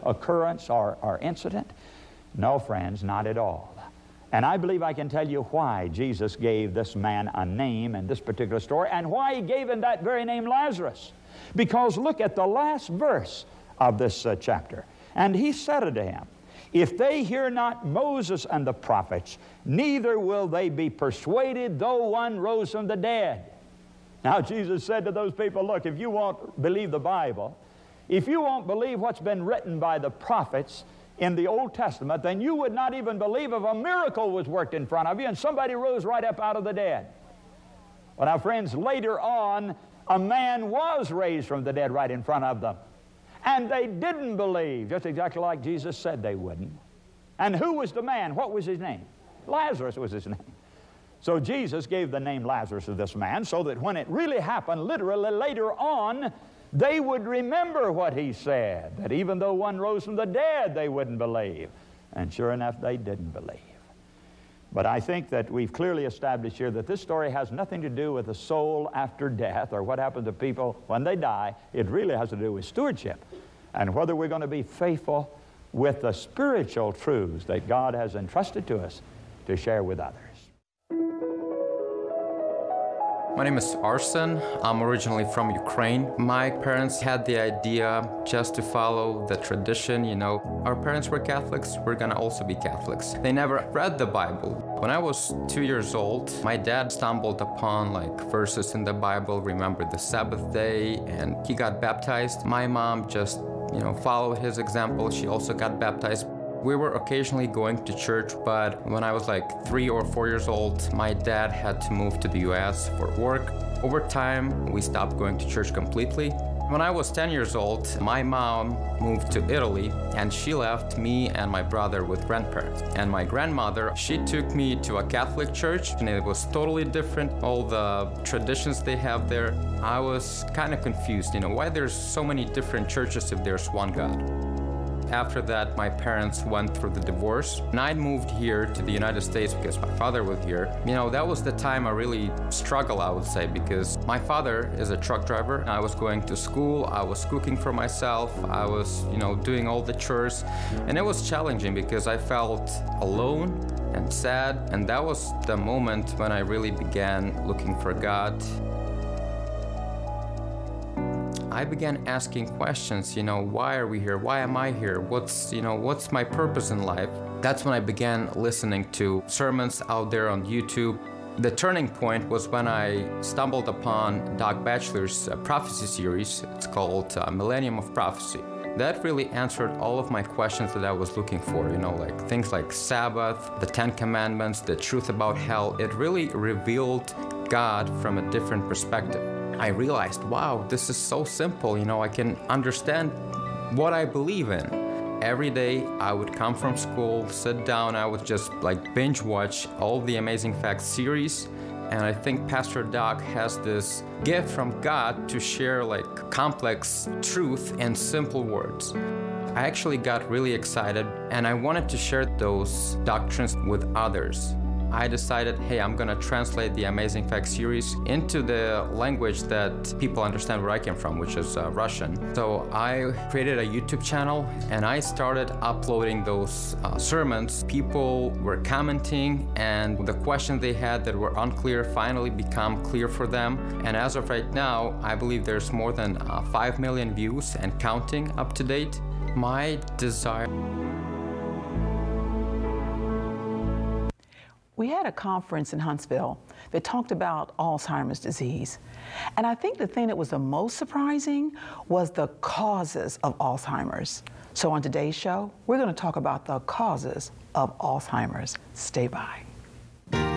occurrence or incident? No, friends, not at all. And I believe I can tell you why Jesus gave this man a name in this particular story, and why He gave him that very name, Lazarus. Because look at the last verse of this chapter. And He said unto him, if they hear not Moses and the prophets, neither will they be persuaded, though one rose from the dead. Now Jesus said to those people, look, if you won't believe the Bible, if you won't believe what's been written by the prophets in the Old Testament, then you would not even believe if a miracle was worked in front of you and somebody rose right up out of the dead. Well, now, friends, later on, a man was raised from the dead right in front of them. And they didn't believe, just exactly like Jesus said they wouldn't. And who was the man? What was his name? Lazarus was his name. So Jesus gave the name Lazarus to this man so that when it really happened, literally later on, they would remember what He said, that even though one rose from the dead, they wouldn't believe. And sure enough, they didn't believe. But I think that we've clearly established here that this story has nothing to do with the soul after death or what happens to people when they die. It really has to do with stewardship and whether we're going to be faithful with the spiritual truths that God has entrusted to us to share with others. My name is Arsen. I'm originally from Ukraine. My parents had the idea just to follow the tradition, you know. Our parents were Catholics, we're gonna also be Catholics. They never read the Bible. When I was 2 years old, my dad stumbled upon verses in the Bible, remembered the Sabbath day, and he got baptized. My mom just, followed his example. She also got baptized. We were occasionally going to church, but when I was 3 or 4 years old, my dad had to move to the US for work. Over time, we stopped going to church completely. When I was 10 years old, my mom moved to Italy, and she left me and my brother with grandparents. And my grandmother, she took me to a Catholic church, and it was totally different. All the traditions they have there. I was kind of confused, why there's so many different churches if there's one God. After that, my parents went through the divorce, and I moved here to the United States because my father was here. That was the time I really struggled, I would say, because my father is a truck driver. I was going to school, I was cooking for myself, I was, doing all the chores, and it was challenging because I felt alone and sad, and that was the moment when I really began looking for God. I began asking questions, why are we here? Why am I here? What's my purpose in life? That's when I began listening to sermons out there on YouTube. The turning point was when I stumbled upon Doug Batchelor's prophecy series. It's called Millennium of Prophecy. That really answered all of my questions that I was looking for, things like Sabbath, the Ten Commandments, the truth about hell. It really revealed God from a different perspective. I realized, wow, this is so simple. I can understand what I believe in. Every day I would come from school, sit down, I would just binge watch all the Amazing Facts series. And I think Pastor Doug has this gift from God to share complex truth in simple words. I actually got really excited, and I wanted to share those doctrines with others. I decided, hey, I'm gonna translate the Amazing Facts series into the language that people understand where I came from, which is Russian. So I created a YouTube channel, and I started uploading those sermons. People were commenting, and the questions they had that were unclear finally become clear for them. And as of right now, I believe there's more than 5 million views and counting up to date. My desire... We had a conference in Huntsville that talked about Alzheimer's disease. And I think the thing that was the most surprising was the causes of Alzheimer's. So on today's show, we're going to talk about the causes of Alzheimer's. Stay by.